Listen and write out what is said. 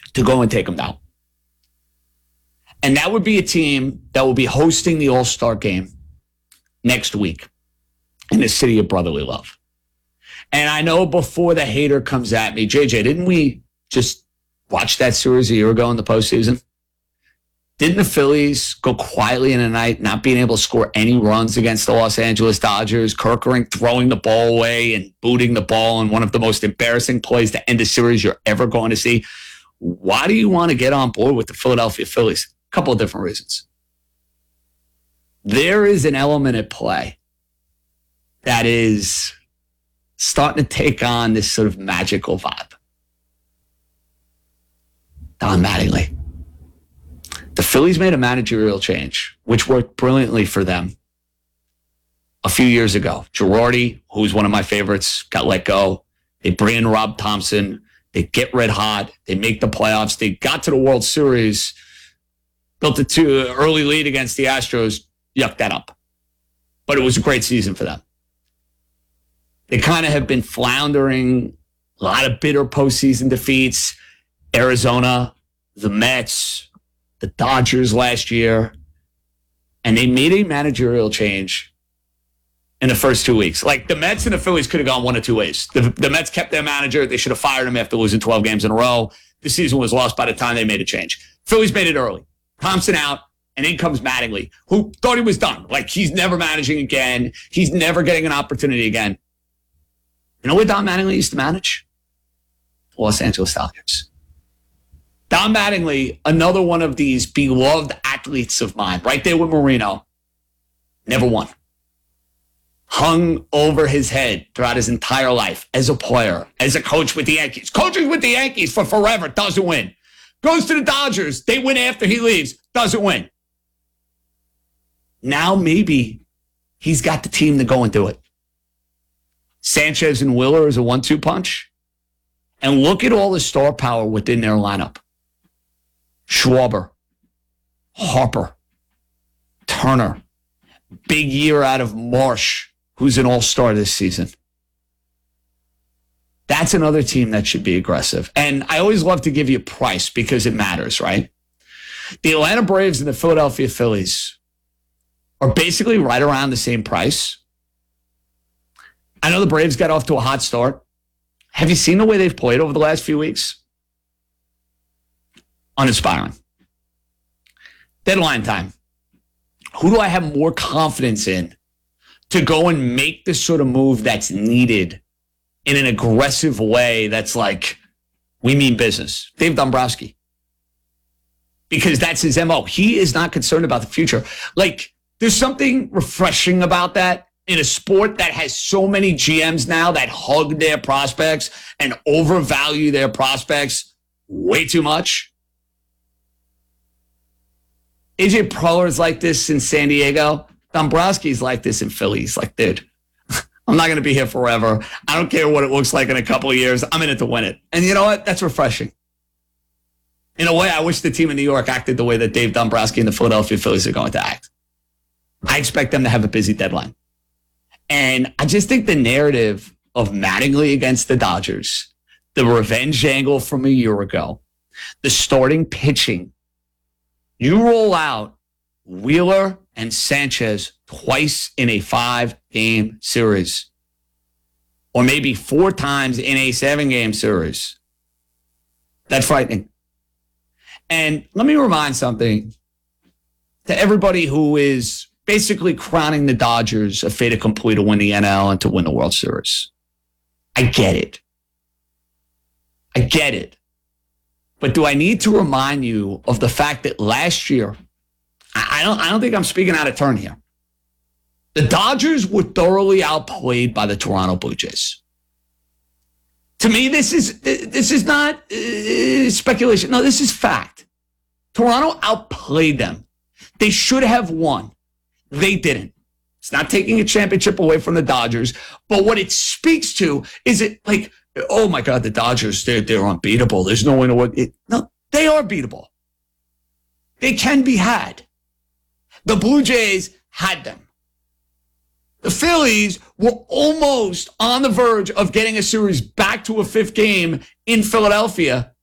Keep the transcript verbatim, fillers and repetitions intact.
to go and take them down. And that would be a team that will be hosting the All-Star game next week in the city of brotherly love. And I know before the hater comes at me, J J, didn't we just watch that series a year ago in the postseason? Didn't the Phillies go quietly in the night, not being able to score any runs against the Los Angeles Dodgers, Kerkering throwing the ball away and booting the ball in one of the most embarrassing plays to end a series you're ever going to see? Why do you want to get on board with the Philadelphia Phillies? A couple of different reasons. There is an element at play that is starting to take on this sort of magical vibe. Don Mattingly. The Phillies made a managerial change, which worked brilliantly for them a few years ago. Girardi, who's one of my favorites, got let go. They bring in Rob Thompson. They get red hot. They make the playoffs. They got to the World Series, built a two early lead against the Astros, yucked that up. But it was a great season for them. They kind of have been floundering, a lot of bitter postseason defeats. Arizona, the Mets, the Dodgers last year. And they made a managerial change in the first two weeks. Like, the Mets and the Phillies could have gone one of two ways. The, the Mets kept their manager. They should have fired him after losing twelve games in a row. The season was lost by the time they made a change. Phillies made it early. Thompson out, and in comes Mattingly, who thought he was done. Like, he's never managing again. He's never getting an opportunity again. You know where Don Mattingly used to manage? Los Angeles Dodgers. Don Mattingly, another one of these beloved athletes of mine, right there with Marino, never won. Hung over his head throughout his entire life as a player, as a coach with the Yankees. Coaching with the Yankees for forever, doesn't win. Goes to the Dodgers, they win after he leaves, doesn't win. Now maybe he's got the team to go and do it. Sanchez and Wheeler is a one two punch. And look at all the star power within their lineup. Schwarber, Harper, Turner, big year out of Marsh, who's an all-star this season. That's another team that should be aggressive. And I always love to give you a price because it matters, right? The Atlanta Braves and the Philadelphia Phillies are basically right around the same price. I know the Braves got off to a hot start. Have you seen the way they've played over the last few weeks? Uninspiring. Deadline time. Who do I have more confidence in to go and make the sort of move that's needed in an aggressive way that's like, we mean business? Dave Dombrowski. Because that's his M O. He is not concerned about the future. Like, there's something refreshing about that in a sport that has so many G Ms now that hug their prospects and overvalue their prospects way too much. A J Preller's like this in San Diego. Dombrowski's like this in Philly. He's like, dude, I'm not going to be here forever. I don't care what it looks like in a couple of years. I'm in it to win it. And you know what? That's refreshing. In a way, I wish the team in New York acted the way that Dave Dombrowski and the Philadelphia Phillies are going to act. I expect them to have a busy deadline. And I just think the narrative of Mattingly against the Dodgers, the revenge angle from a year ago, the starting pitching, you roll out Wheeler and Sanchez twice in a five-game series, or maybe four times in a seven-game series. That's frightening. And let me remind something to everybody who is basically crowning the Dodgers a fait accompli to win the N L and to win the World Series. I get it. I get it. But do I need to remind you of the fact that last year, I don't, I don't think I'm speaking out of turn here. The Dodgers were thoroughly outplayed by the Toronto Blue Jays. To me, this is this is not uh, speculation. No, this is fact. Toronto outplayed them. They should have won. They didn't. It's not taking a championship away from the Dodgers, but what it speaks to is it like, oh my God, the Dodgers, they're, they're unbeatable. There's no way to win. It, no, they are beatable. They can be had. The Blue Jays had them. The Phillies were almost on the verge of getting a series back to a fifth game in Philadelphia,